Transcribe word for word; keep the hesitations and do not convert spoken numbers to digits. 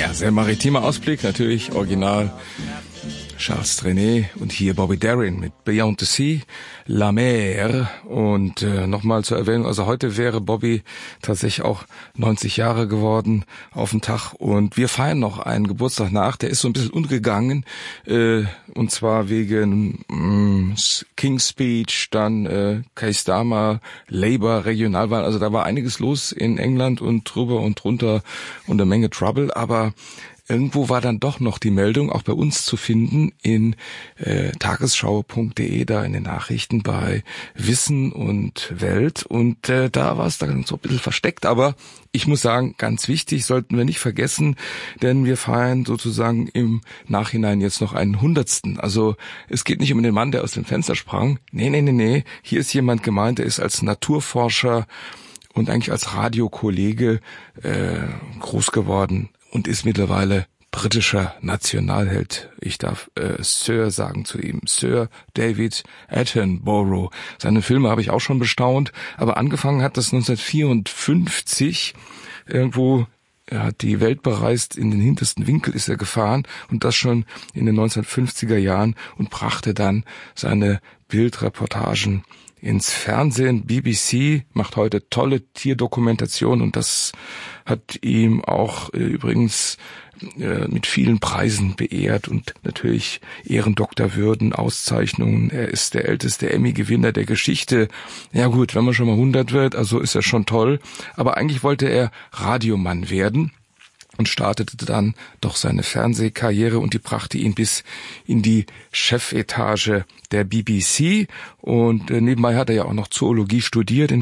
Ja, sehr maritimer Ausblick, natürlich original Charles Trenet und hier Bobby Darin mit Beyond the Sea, La Mer. Und äh, nochmal zur Erwähnung, also heute wäre Bobby tatsächlich auch neunzig Jahre geworden auf den Tag und wir feiern noch einen Geburtstag nach, der ist so ein bisschen untergegangen, äh, und zwar wegen mh, King's Speech, dann äh, Keir Starmer, Labour, Regionalwahlen, also da war einiges los in England und drüber und drunter und eine Menge Trouble, aber irgendwo war dann doch noch die Meldung, auch bei uns zu finden, in äh, tagesschau punkt de, da in den Nachrichten bei Wissen und Welt. Und äh, da war es dann so ein bisschen versteckt. Aber ich muss sagen, ganz wichtig, sollten wir nicht vergessen, denn wir feiern sozusagen im Nachhinein jetzt noch einen Hundertsten. Also es geht nicht um den Mann, der aus dem Fenster sprang. Nee, nee, nee, nee. Hier ist jemand gemeint, der ist als Naturforscher und eigentlich als Radiokollege äh, groß geworden und ist mittlerweile britischer Nationalheld. Ich darf äh, Sir sagen zu ihm. Sir David Attenborough. Seine Filme habe ich auch schon bestaunt, aber angefangen hat das neunzehnhundertvierundfünfzig. Irgendwo, er hat die Welt bereist, in den hintersten Winkel ist er gefahren und das schon in den neunzehnhundertfünfziger Jahren und brachte dann seine Bildreportagen ins Fernsehen. B B C macht heute tolle Tierdokumentation und das hat ihm auch äh, übrigens äh, mit vielen Preisen beehrt und natürlich Ehrendoktorwürden, Auszeichnungen. Er ist der älteste Emmy-Gewinner der Geschichte. Ja gut, wenn man schon mal hundert wird, also ist er schon toll. Aber eigentlich wollte er Radiomann werden und startete dann doch seine Fernsehkarriere und die brachte ihn bis in die Chefetage der B B C und äh, nebenbei hat er ja auch noch Zoologie studiert in